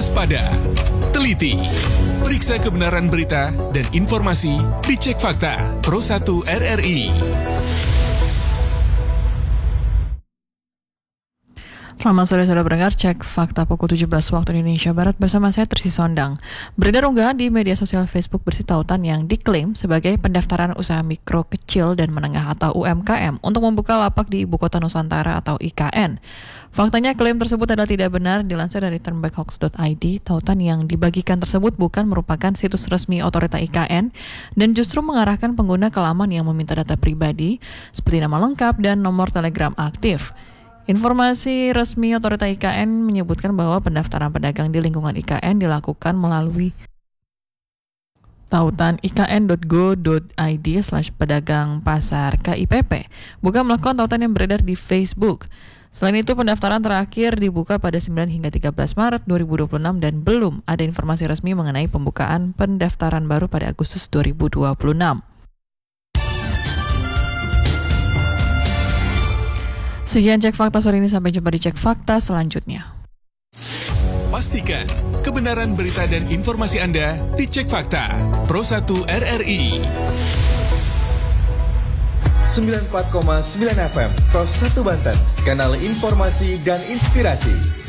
waspada, teliti, periksa kebenaran berita dan informasi di Cek Fakta Pro 1 RRI. Selamat sore saudara pendengar, Cek Fakta pukul 17 waktu Indonesia Barat bersama saya Trisi Sondang. Beredar unggahan di media sosial Facebook bersih tautan yang diklaim sebagai pendaftaran usaha mikro, kecil, dan menengah atau UMKM untuk membuka lapak di Ibu Kota Nusantara atau IKN. Faktanya klaim tersebut adalah tidak benar. Dilansir dari turnbackhoax.id, tautan yang dibagikan tersebut bukan merupakan situs resmi otorita IKN dan justru mengarahkan pengguna ke laman yang meminta data pribadi seperti nama lengkap dan nomor telegram aktif. Informasi resmi otorita IKN menyebutkan bahwa pendaftaran pedagang di lingkungan IKN dilakukan melalui tautan ikn.go.id/pedagang pasar KIPP, bukan melakukan tautan yang beredar di Facebook. Selain itu, pendaftaran terakhir dibuka pada 9 hingga 13 Maret 2026 dan belum ada informasi resmi mengenai pembukaan pendaftaran baru pada Agustus 2026. Sekian Cek Fakta sore ini, sampai jumpa di Cek Fakta selanjutnya. Pastikan kebenaran berita dan informasi Anda di Cek Fakta Pro 1 RRI 94,9 FM Pro 1 Banten, kanal informasi dan inspirasi.